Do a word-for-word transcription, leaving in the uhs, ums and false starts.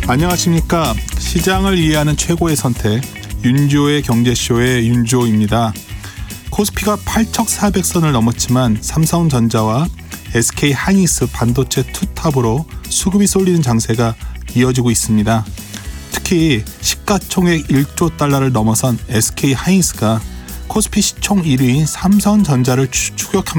안녕하십니까. 시장을 이해하는 최고의 선택, 윤주호의 경제쇼의 윤주호입니다. 코스피가 팔천사백 선을 넘었지만 삼성전자와 에스케이하이닉스 반도체 투탑으로 수급이 쏠리는 장세가 이어지고 있습니다. 특히 시가총액 일조 달러를 넘어선 에스케이하이닉스가 코스피 시총 일 위인 삼성전자를 추격합니다.